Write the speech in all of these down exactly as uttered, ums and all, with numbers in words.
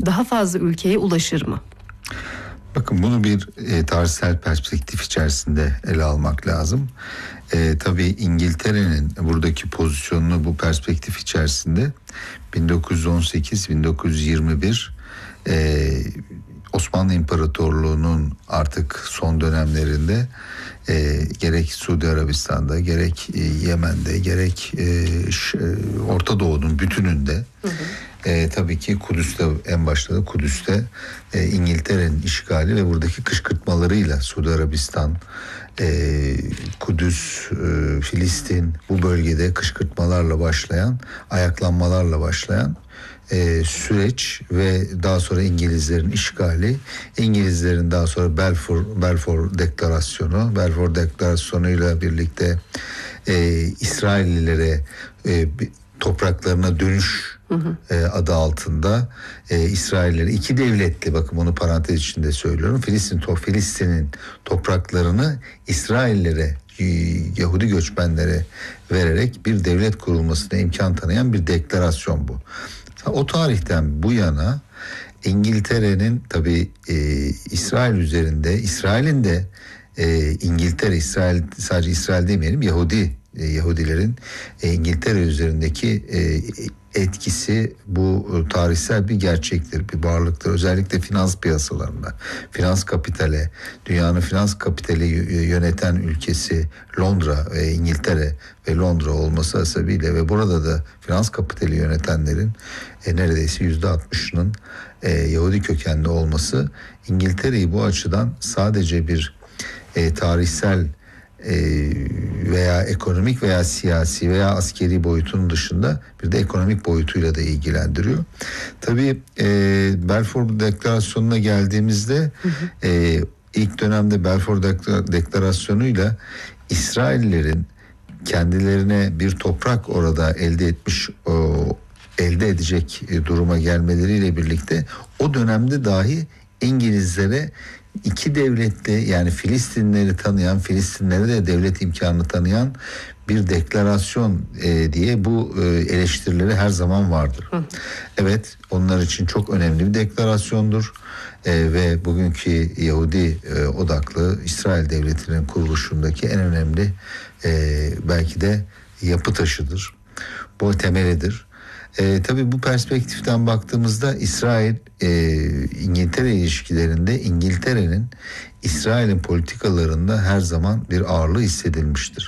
daha fazla ülkeye ulaşır mı? Bakın bunu bir e, tarihsel perspektif içerisinde ele almak lazım. E, tabii İngiltere'nin buradaki pozisyonunu bu perspektif içerisinde bin dokuz yüz on sekiz bin dokuz yüz yirmi bir e, Osmanlı İmparatorluğu'nun artık son dönemlerinde e, gerek Suudi Arabistan'da, gerek e, Yemen'de, gerek e, ş, e, Orta Doğu'nun bütününde, hı hı. E, tabii ki Kudüs'te, en başta da Kudüs'te e, İngiltere'nin işgali ve buradaki kışkırtmalarıyla Suudi Arabistan, e, Kudüs, e, Filistin, bu bölgede kışkırtmalarla başlayan, ayaklanmalarla başlayan e, süreç ve daha sonra İngilizlerin işgali, İngilizlerin daha sonra Balfour, Balfour Deklarasyonu, Balfour Deklarasyonu'yla birlikte e, İsraillilere e, topraklarına dönüş hı hı. E, adı altında e, İsrailleri iki devletli, bakın bunu parantez içinde söylüyorum, Filistin to, Filistin'in topraklarını İsraillere, Yahudi göçmenlere vererek bir devlet kurulmasına imkan tanıyan bir deklarasyon bu. O tarihten bu yana İngiltere'nin tabii e, İsrail üzerinde, İsrail'in de e, İngiltere, İsrail, sadece İsrail demeyelim, Yahudi e, Yahudilerin e, İngiltere üzerindeki e, etkisi bu e, tarihsel bir gerçektir, bir varlıktır. Özellikle finans piyasalarında, finans kapitale, dünyanın finans kapitali yöneten ülkesi Londra ve İngiltere ve Londra olması hasebiyle ve burada da finans kapitali yönetenlerin e, neredeyse yüzde altmışının e, Yahudi kökenli olması İngiltere'yi bu açıdan sadece bir e, tarihsel e, veya ekonomik veya siyasi veya askeri boyutunun dışında bir de ekonomik boyutuyla da ilgilendiriyor. Tabii e, Balfour Deklarasyonu'na geldiğimizde hı hı. E, ilk dönemde Balfour Deklarasyonu'yla İsraillerin kendilerine bir toprak orada elde etmiş, o, elde edecek duruma gelmeleriyle birlikte o dönemde dahi İngilizlere iki devletli, yani Filistinleri tanıyan, Filistinlere de devlet imkanını tanıyan bir deklarasyon e, diye bu e, eleştirileri her zaman vardır. Hı. Evet, onlar için çok önemli bir deklarasyondur e, ve bugünkü Yahudi e, odaklı İsrail devletinin kuruluşundaki en önemli e, belki de yapı taşıdır. Bu temelidir. E, tabii bu perspektiften baktığımızda İsrail e, İngiltere ilişkilerinde İngiltere'nin İsrail'in politikalarında her zaman bir ağırlığı hissedilmiştir.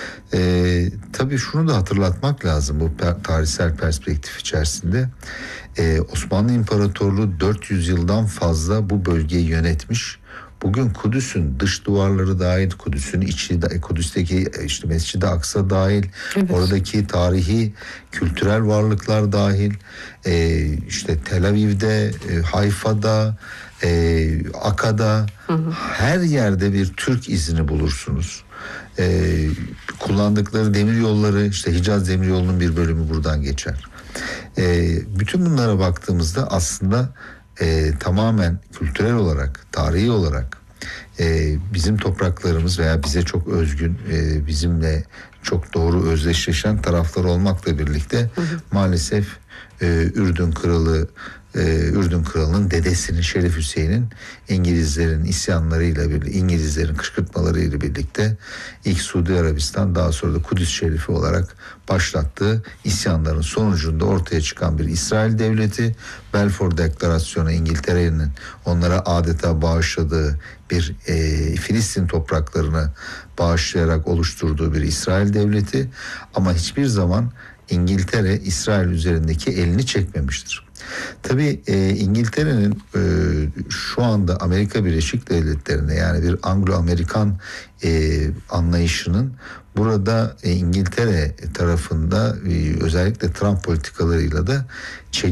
E, tabii şunu da hatırlatmak lazım bu per, tarihsel perspektif içerisinde. E, Osmanlı İmparatorluğu dört yüz yıldan fazla bu bölgeyi yönetmiş. Bugün Kudüs'ün dış duvarları dahil, Kudüs'ün içi, Kudüs'teki işte Mescid-i Aksa dahil, evet. Oradaki tarihi, kültürel varlıklar dahil, e, işte Tel Aviv'de, e, Hayfa'da, e, Aka'da, hı hı. her yerde bir Türk izini bulursunuz. E, kullandıkları demir yolları, işte Hicaz Demiryolu'nun bir bölümü buradan geçer. E, bütün bunlara baktığımızda aslında E, tamamen kültürel olarak, tarihi olarak e, bizim topraklarımız veya bize çok özgün, e, bizimle çok doğru özdeşleşen taraflar olmakla birlikte hı hı. maalesef e, Ürdün Kralı, e, Ürdün Kralı'nın dedesinin, Şerif Hüseyin'in İngilizlerin isyanlarıyla birlikte, İngilizlerin kışkırtmalarıyla birlikte ilk Suudi Arabistan, daha sonra da Kudüs Şerifi olarak başlattığı isyanların sonucunda ortaya çıkan bir İsrail devleti, Balfour Deklarasyonu, İngiltere'nin onlara adeta bağışladığı bir e, Filistin topraklarını bağışlayarak oluşturduğu bir İsrail devleti, ama hiçbir zaman İngiltere İsrail üzerindeki elini çekmemiştir. Tabii e, İngiltere'nin e, şu anda Amerika Birleşik Devletleri'ne, yani bir Anglo-Amerikan e, anlayışının burada e, İngiltere tarafında e, özellikle Trump politikalarıyla da